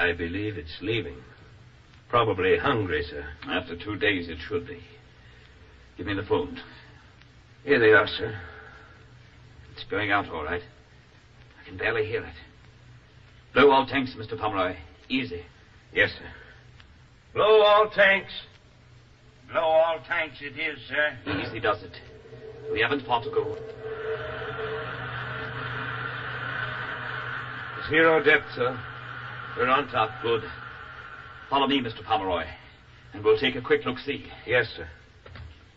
I believe it's leaving. Probably hungry, sir. After 2 days, it should be. Give me the phone. Here they are, sir. It's going out, all right. I can barely hear it. Blow all tanks, Mr. Pomeroy. Easy. Yes, sir. Blow all tanks. Blow all tanks it is, sir. Easy does it. We haven't far to go. 0 depth, sir. We're on top. Good. Follow me, Mr. Pomeroy, and we'll take a quick look-see. Yes, sir.